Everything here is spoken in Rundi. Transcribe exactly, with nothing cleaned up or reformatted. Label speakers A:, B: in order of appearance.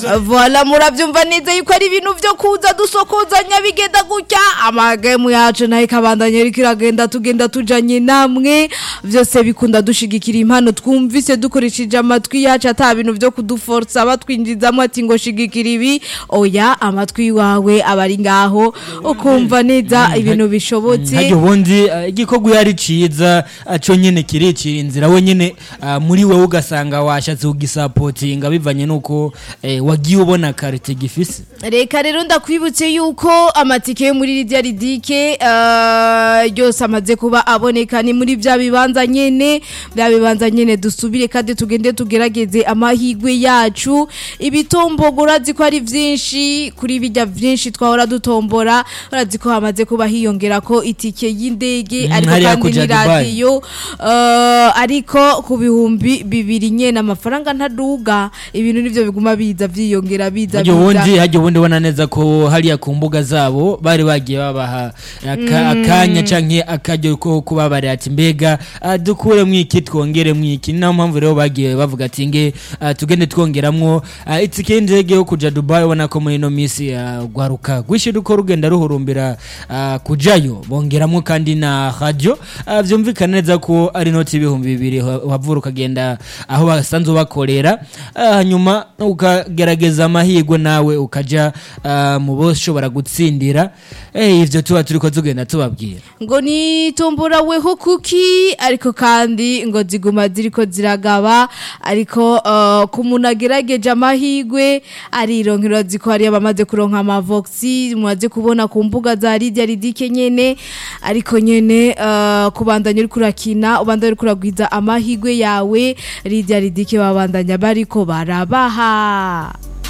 A: Voilà muravyumva neza yuko ari ibintu vyo kuza dusokozanya bigenda gutya amagemu yacu nayo kabandanya ariko iragenda tugenda tujanye namwe vyose bikunda dushigikira impano twumvise dukoresheje amatwi yacu ata bintu vyo kuduforza batwinjizamo ati ngo shigikira ibi oya amatwi wawe abari ngaho ukumva neza ibintu bishobotse
B: hajyo bundi igikorwa yari ciza aco nyene kirecira inzira we nyene muri wewe ugasanga washatse ugisapotinga bivanye nuko wagiye ubona carte gifise
A: reka rero ndakwibutse yuko amatike yo muri Lydia Ridike yose amaze kuba aboneka ni muri bya bibanza nyene bya bibanza nyene dusubire kandi tugende tugerageze amahigwe yacu ibitombogora ziko ari vyinshi kuri bijya vyinshi twahora dutombora urazi ko hamaze kuba hiyongera ko itike y'indege
B: mm,
A: ariko kandi ni radio uh, ariko ku bihumbi bibiri nyene amafaranga ntaduga ibintu nivyo biguma biza vyiyongera biza
B: hajyo wundi hajyo wundi wana neza ko hariya ku mbuga zabo bari bagiye babaha akanya canke akajyo ko kuba bari ati mbega dukure mwiki twongere mwiki na mpamvu rero bagiye bavuga ati nge tugende twongeramwo itike y'indege yo kuja Dubai wana ko muri no misi gwaruka gwishiruko rugenda ruhurumbira kujayo bongeramwo kandi na radio vyumvikana neza ko ari noti ibihumbi bibiri wavura ukagenda aho basanzwe bakorera hanyuma ukagerageza amahirwe nawe ukaja mu bo shobora gutsindira eh ivyo tuba turiko tugenda tubabwira
A: ngo ni tombora weho kuki ariko kandi ngo ziguma ziriko ziragaba ariko uh, kumunagerageje amahirwe arironkero ziko ari abamaze kuronka amavoxi muaze kubona ku mbuga za Lydia Ridike nyene ariko nyene uh, kubandanya uri kurakina ubandanya uri kuragwiza amahirwe yawe Lydia Ridike babandanya bariko barabaha